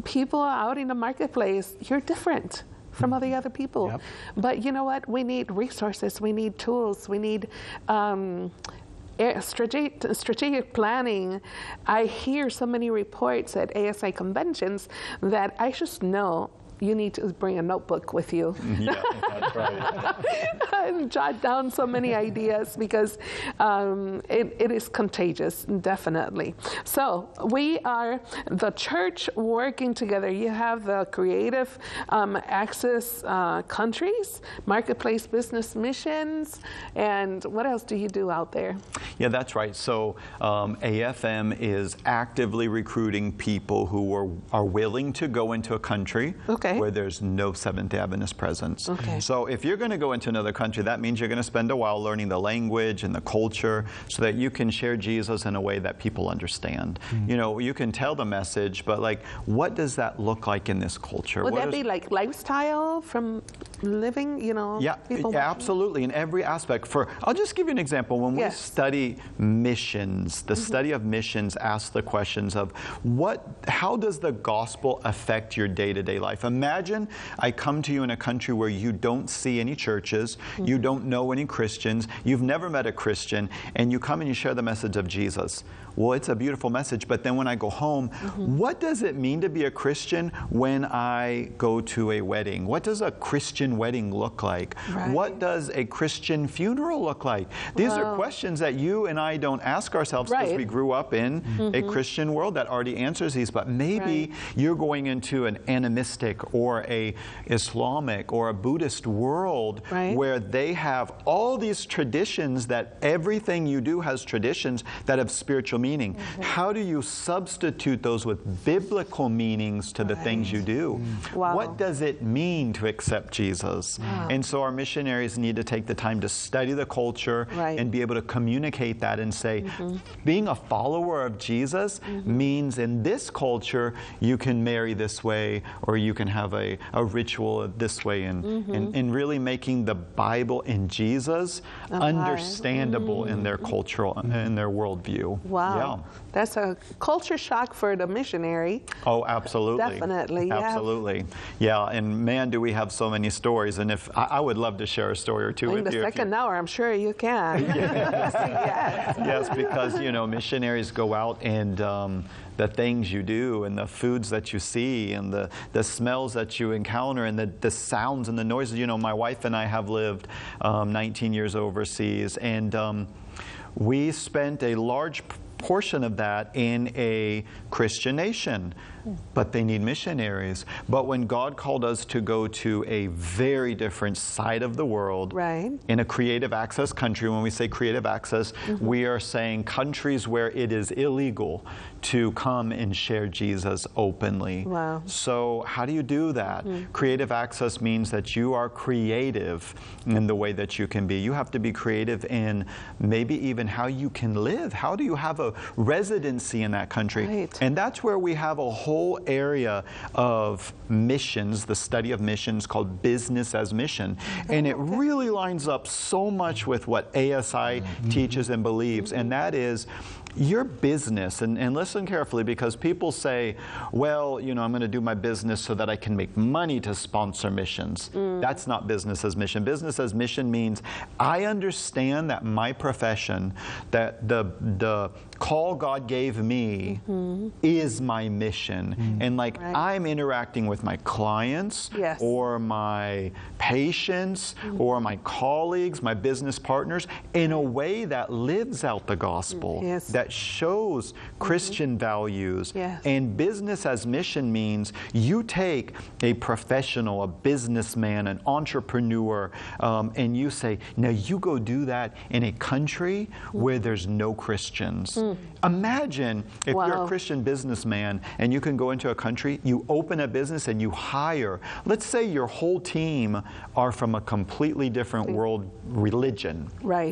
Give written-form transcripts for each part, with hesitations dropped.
people out in the marketplace, you're different from all the other people. Yep. But you know what? We need resources. We need tools. We need strategic planning. I hear so many reports at ASI conventions that I just know you need to bring a notebook with you. Yeah, that's right. And jot down so many ideas because it is contagious, definitely. So we are the church working together. You have the creative access countries, marketplace business missions, and what else do you do out there? Yeah, that's right. So AFM is actively recruiting people who are willing to go into a country where there's no Seventh-day Adventist presence. So if you're going to go into another country, that means you're going to spend a while learning the language and the culture so that you can share Jesus in a way that people understand. You know, you can tell the message, but like, what does that look like in this culture? Would that be like lifestyle from living, you know? Yeah, absolutely, in every aspect. I'll just give you an example. When we study missions, the study of missions asks the questions of how does the gospel affect your day-to-day life? Imagine I come to you in a country where you don't see any churches, you don't know any Christians, you've never met a Christian, and you come and you share the message of Jesus. Well, it's a beautiful message, but then when I go home, what does it mean to be a Christian when I go to a wedding? What does a Christian wedding look like? What does a Christian funeral look like? These are questions that you and I don't ask ourselves because we grew up in a Christian world that already answers these, but maybe you're going into an animistic or a Islamic or a Buddhist world where they have all these traditions, that everything you do has traditions that have spiritual meaning. How do you substitute those with biblical meanings to the things you do? What does it mean to accept Jesus? And so our missionaries need to take the time to study the culture and be able to communicate that and say, being a follower of Jesus means in this culture you can marry this way, or you can have a ritual this way, and really making the Bible and Jesus understandable in their cultural, in their worldview. Yeah. That's a culture shock for the missionary. Oh, absolutely. Definitely. Absolutely. Yeah, and man, do we have so many stories. And if I would love to share a story or two with you. In the second hour, I'm sure you can. Yes, because, you know, missionaries go out and the things you do and the foods that you see and the smells that you encounter and the sounds and the noises. You know, my wife and I have lived 19 years overseas, and we spent a large portion of that in a Christian nation, but they need missionaries. But when God called us to go to a very different side of the world, in a creative access country, when we say creative access, we are saying countries where it is illegal to come and share Jesus openly. So how do you do that? Creative access means that you are creative in the way that you can be. You have to be creative in maybe even how you can live. How do you have a residency in that country? And that's where we have a whole area of missions, the study of missions, called business as mission. And it really lines up so much with what ASI teaches and believes, and that is your business, and listen carefully, because people say, well, you know, I'm going to do my business so that I can make money to sponsor missions. That's not business as mission. Business as mission means I understand that my profession, that the call God gave me is my mission. And like I'm interacting with my clients or my patients or my colleagues, my business partners, in a way that lives out the gospel, that shows Christian values. And business as mission means you take a professional, a businessman, an entrepreneur, and you say, now you go do that in a country where there's no Christians. Imagine if you're a Christian businessman and you can go into a country, you open a business and you hire, let's say your whole team are from a completely different world religion.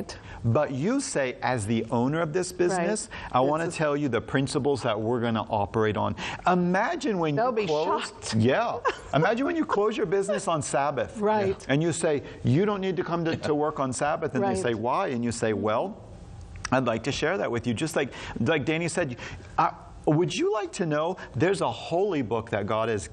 But you say, as the owner of this business, I want to tell you the principles that we're going to operate on. Imagine when you close. Imagine when you close your business on Sabbath. And you say, you don't need to come to work on Sabbath. And they say, why? And you say, well, I'd like to share that with you. Just like Danny said, Would you like to know there's a holy book that God has